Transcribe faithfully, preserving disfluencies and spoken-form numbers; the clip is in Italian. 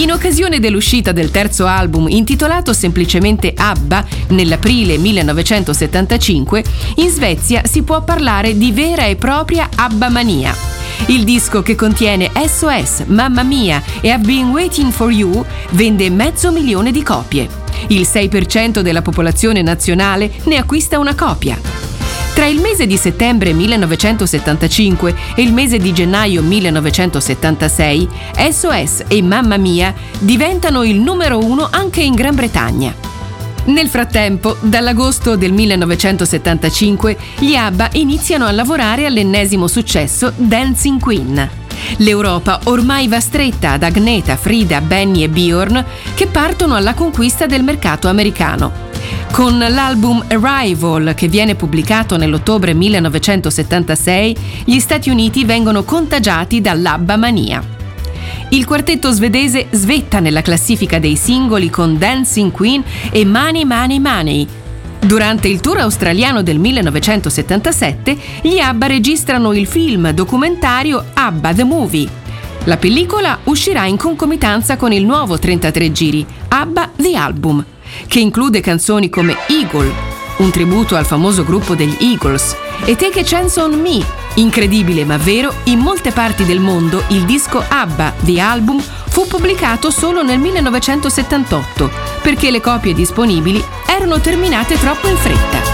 In occasione dell'uscita del terzo album, intitolato semplicemente ABBA, nell'aprile millenovecentosettantacinque, in Svezia si può parlare di vera e propria ABBA-mania. Il disco, che contiene S O S, Mamma Mia e I've Been Waiting for You, vende mezzo milione di copie. Il sei per cento della popolazione nazionale ne acquista una copia. Tra il mese di settembre millenovecentosettantacinque e il mese di gennaio millenovecentosettantasei, S O S e Mamma Mia diventano il numero uno anche in Gran Bretagna. Nel frattempo, dall'agosto del millenovecentosettantacinque, gli ABBA iniziano a lavorare all'ennesimo successo Dancing Queen. L'Europa ormai va stretta ad Agnetha, Frida, Benny e Björn, che partono alla conquista del mercato americano. Con l'album Arrival, che viene pubblicato nell'ottobre millenovecentosettantasei, gli Stati Uniti vengono contagiati dall'ABBA-mania. Il quartetto svedese svetta nella classifica dei singoli con Dancing Queen e Money Money Money. Durante il tour australiano del millenovecentosettantasette, gli ABBA registrano il film documentario ABBA The Movie. La pellicola uscirà in concomitanza con il nuovo trentatré giri, ABBA The Album, che include canzoni come Eagle, un tributo al famoso gruppo degli Eagles, e Take a Chance on Me. Incredibile ma vero, in molte parti del mondo il disco ABBA The Album fu pubblicato solo nel millenovecentosettantotto, perché le copie disponibili erano terminate troppo in fretta.